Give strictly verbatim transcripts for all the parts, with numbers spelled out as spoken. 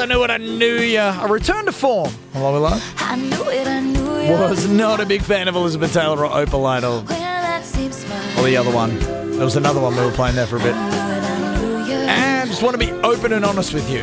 I knew it, I knew ya. A return to form. Hello, hello. I knew it, I knew it. Was not a big fan of Elizabeth Taylor or Opal Idol. Or the other one. There was another one we were playing there for a bit. And just want to be open and honest with you.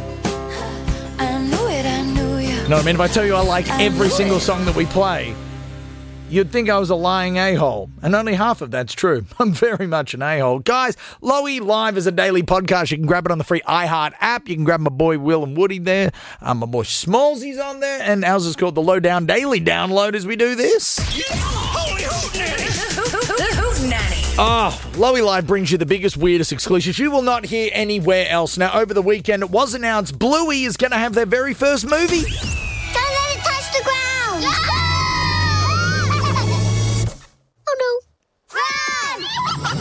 I knew it, I knew you. You know what I mean? If I tell you I like every single song that we play, you'd think I was a lying a-hole. And only half of that's true. I'm very much an a-hole. Guys, Lowy Live is a daily podcast. You can grab it on the free iHeart app. You can grab my boy Will and Woody there. Um, my boy Smallsy's on there. And ours is called the Lowdown Daily Download as we do this. Yeah. Holy hootenanny. Oh, Lowy Live brings you the biggest, weirdest exclusives you will not hear anywhere else. Now, over the weekend, it was announced Bluey is going to have their very first movie. Don't let it touch the ground! Oh, no.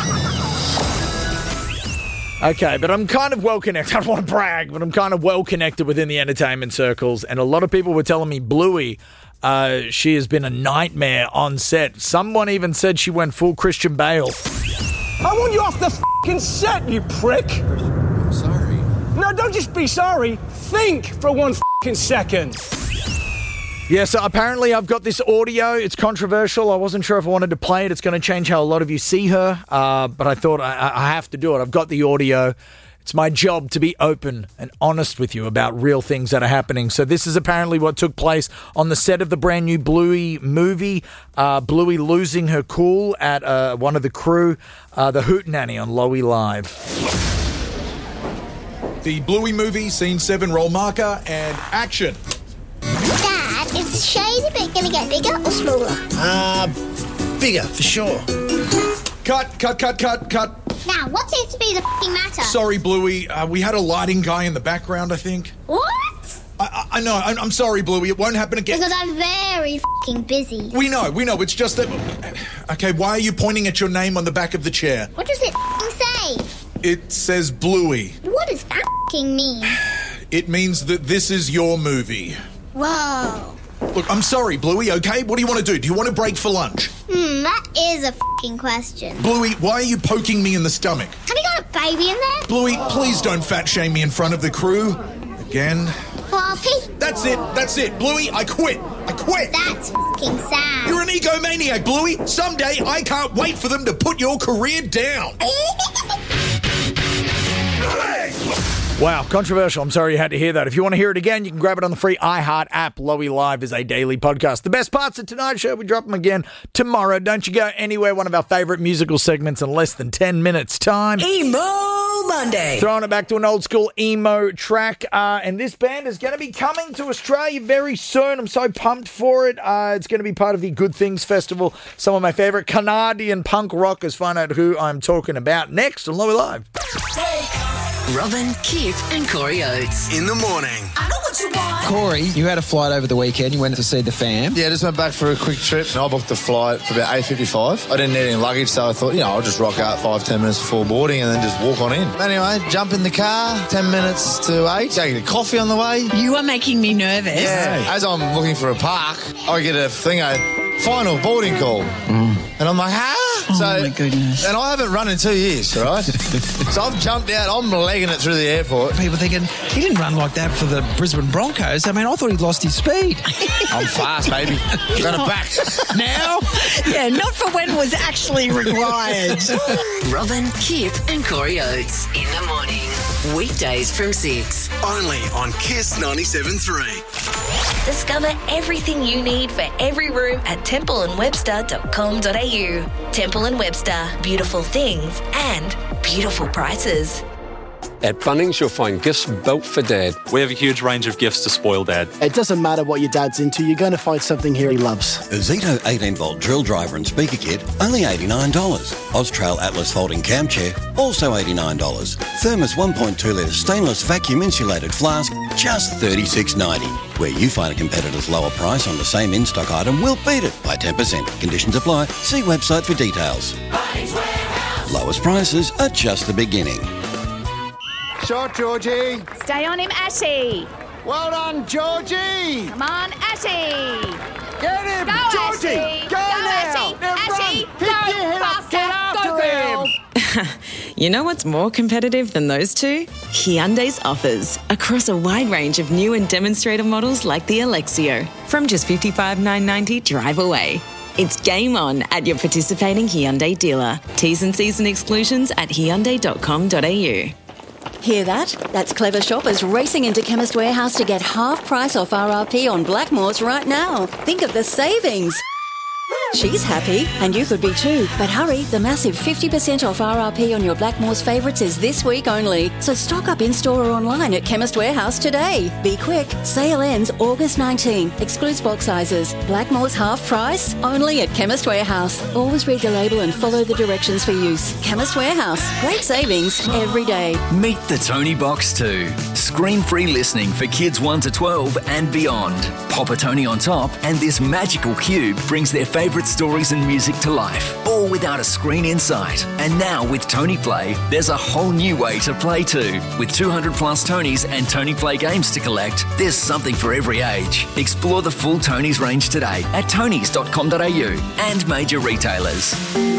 Run! Okay, but I'm kind of well connected. I don't want to brag, but I'm kind of well connected within the entertainment circles. And a lot of people were telling me Bluey, uh, she has been a nightmare on set. Someone even said she went full Christian Bale. I want you off the f***ing set, you prick! I'm sorry. No, don't just be sorry. Think for one f***ing second. Yeah, so apparently I've got this audio. It's controversial. I wasn't sure if I wanted to play it. It's going to change how a lot of you see her, uh, but I thought I, I have to do it. I've got the audio. It's my job to be open and honest with you about real things that are happening. So this is apparently what took place on the set of the brand new Bluey movie. Uh, Bluey losing her cool at uh, one of the crew, uh, the Hootenanny on Lowy Live. The Bluey movie, scene seven, roll marker, and action. Dad, is the shady bit going to get bigger or smaller? Uh, bigger, for sure. Cut, cut, cut, cut, cut. Now, what seems to be the f***ing matter? Sorry, Bluey. Uh, we had a lighting guy in the background, I think. What? I, I, I know. I'm, I'm sorry, Bluey. It won't happen again. Because I'm very f***ing busy. We know, we know. It's just that... Okay, why are you pointing at your name on the back of the chair? What does it f***ing say? It says Bluey. What does that f***ing mean? It means that this is your movie. Whoa. Look, I'm sorry, Bluey, okay? What do you want to do? Do you want to break for lunch? Hmm, that is a f***ing question. Bluey, why are you poking me in the stomach? Have you got a baby in there? Bluey, please don't fat shame me in front of the crew. Again. Floppy? That's it, that's it. Bluey, I quit. I quit. That's f***ing sad. You're an egomaniac, Bluey. Someday I can't wait for them to put your career down. Wow, controversial. I'm sorry you had to hear that. If you want to hear it again, you can grab it on the free iHeart app. Lowy Live is a daily podcast. The best parts of tonight's show, we drop them again tomorrow. Don't you go anywhere. One of our favourite musical segments in less than ten minutes' time. Emo Monday. Throwing it back to an old school emo track. Uh, and this band is going to be coming to Australia very soon. I'm so pumped for it. Uh, it's going to be part of the Good Things Festival. Some of my favourite Canadian punk rockers. Find out who I'm talking about next on Lowy Live. Robin, Kip and Corey Oates. In the morning. I know what you want. Corey, you had a flight over the weekend. You went to see the fam. Yeah, just went back for a quick trip. I booked the flight for about eight fifty-five. I didn't need any luggage, so I thought, you know, I'll just rock out five, ten minutes before boarding and then just walk on in. Anyway, jump in the car, ten minutes to eight, taking a coffee on the way. You are making me nervous. Yeah. As I'm looking for a park, I get a thing, a final boarding call. Mm. And I'm like, huh? Oh, so, my goodness. And I haven't run in two years, all right? So I've jumped out, I'm legging it through the airport. People thinking, he didn't run like that for the Brisbane Broncos. I mean, I thought he'd lost his speed. I'm fast, baby. Got it back. Now? Yeah, not for when was actually required. Robin, Kip and Corey Oates. In the morning. Weekdays from six. Only on Kiss ninety-seven point three. Discover everything you need for every room at temple and webster dot com dot a u. Temple and Webster. Beautiful things and beautiful prices. At Bunnings, you'll find gifts built for Dad. We have a huge range of gifts to spoil Dad. It doesn't matter what your dad's into, you're going to find something here he loves. A Zito eighteen volt drill driver and speaker kit, only eighty-nine dollars. Austrail Atlas folding cam chair, also eighty-nine dollars. Thermos one point two litre stainless vacuum insulated flask, just thirty-six ninety. Where you find a competitor's lower price on the same in-stock item, we'll beat it by ten percent. Conditions apply. See website for details. Lowest prices are just the beginning. Shot, Georgie. Stay on him, Ashy. Well done, Georgie. Come on, Ashy. Get him, Go, Georgie. Ashy. Go, Go, now. Ashy. Now Ashy, run. go Pick your head up. faster. Get after Go, them. girl. You know what's more competitive than those two? Hyundai's offers across a wide range of new and demonstrator models like the Alexio from just fifty-five thousand nine hundred ninety dollars drive away. It's game on at your participating Hyundai dealer. T's and C's and exclusions at hyundai dot com dot a u. Hear that? That's clever shoppers racing into Chemist Warehouse to get half price off R R P on Blackmores right now. Think of the savings. She's happy, and you could be too. But hurry, the massive fifty percent off R R P on your Blackmores favourites is this week only. So stock up in-store or online at Chemist Warehouse today. Be quick. Sale ends August nineteenth. Excludes box sizes. Blackmores half price, only at Chemist Warehouse. Always read the label and follow the directions for use. Chemist Warehouse. Great savings every day. Meet the Tony Box two. Screen-free listening for kids one to twelve and beyond. Pop a Tony on top and this magical cube brings their favourite stories and music to life, all without a screen in sight. And now with Tony Play, there's a whole new way to play too. With two hundred plus Tonys and Tony Play games to collect, there's something for every age. Explore the full Tonys range today at tonys dot com dot a u and major retailers.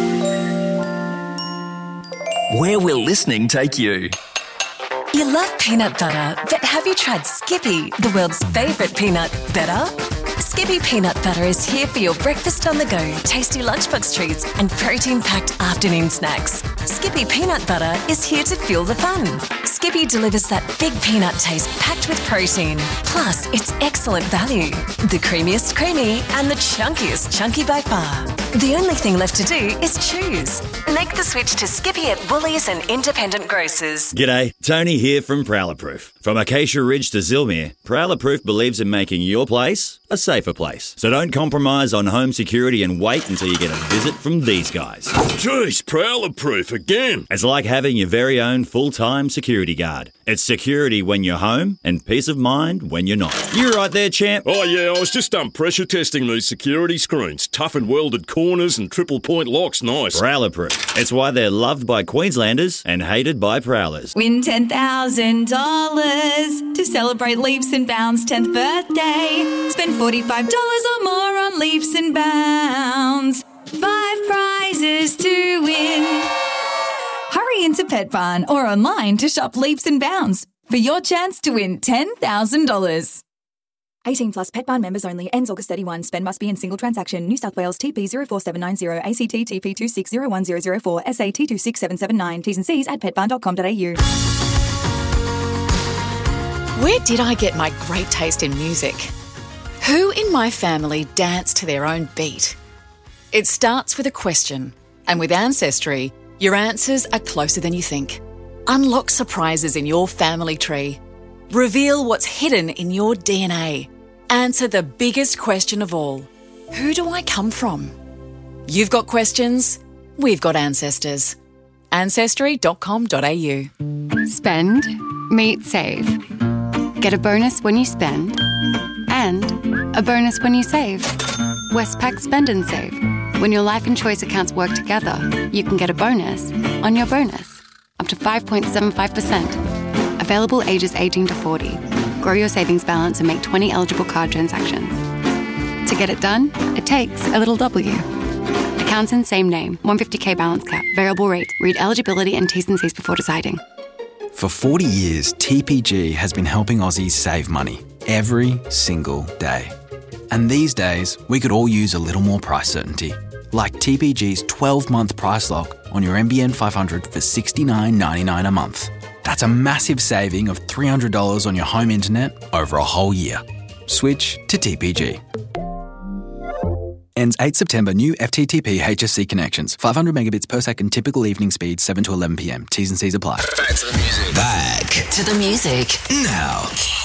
Where will listening take you? You love peanut butter, but have you tried Skippy, the world's favourite peanut butter? Skippy Peanut Butter is here for your breakfast on the go, tasty lunchbox treats and protein-packed afternoon snacks. Skippy Peanut Butter is here to fuel the fun. Skippy delivers that big peanut taste packed with protein. Plus, it's excellent value. The creamiest creamy and the chunkiest chunky by far. The only thing left to do is choose. Make the switch to Skippy at Woolies and independent grocers. G'day, Tony here from Prowler Proof. From Acacia Ridge to Zilmere, Prowler Proof believes in making your place a safer place. So don't compromise on home security and wait until you get a visit from these guys. Jeez, Prowler Proof again. It's like having your very own full-time security guard. It's security when you're home and peace of mind when you're not. You right there, champ? Oh yeah, I was just um, pressure testing these security screens. Tough and welded corners and triple point locks, nice. Prowler Proof. It's why they're loved by Queenslanders and hated by Prowlers. Win ten thousand dollars to celebrate Leaps and Bounds' tenth birthday. Spend forty-five dollars or more on Leaps and Bounds. Five prizes to win. Hurry into Pet Barn or online to shop Leaps and Bounds for your chance to win ten thousand dollars. eighteen plus Pet Barn members only. Ends August thirty-first. Spend must be in single transaction. New South Wales T P zero four seven nine zero, A C T T P two six zero one zero zero four, S A T two six seven seven nine. T's and C's at pet barn dot com dot a u. Where did I get my great taste in music? Who in my family dance to their own beat? It starts with a question, and with Ancestry, your answers are closer than you think. Unlock surprises in your family tree. Reveal what's hidden in your D N A. Answer the biggest question of all. Who do I come from? You've got questions, we've got ancestors. ancestry dot com dot a u. Spend, meet, save. Get a bonus when you spend and a bonus when you save. Westpac Spend and Save. When your life and choice accounts work together, you can get a bonus on your bonus, up to five point seven five percent. Available ages eighteen to forty. Grow your savings balance and make twenty eligible card transactions. To get it done, it takes a little W. Accounts in same name, one hundred fifty thousand balance cap, variable rate. Read eligibility and T's and C's before deciding. For forty years, T P G has been helping Aussies save money every single day. And these days, we could all use a little more price certainty. Like T P G's twelve-month price lock on your N B N five hundred for sixty-nine ninety-nine a month. That's a massive saving of three hundred dollars on your home internet over a whole year. Switch to T P G. Ends eighth September. New F T T P H S C connections. five hundred megabits per second typical evening speed, seven to eleven p m. T's and C's apply. Back to the music. Back to the music. Now.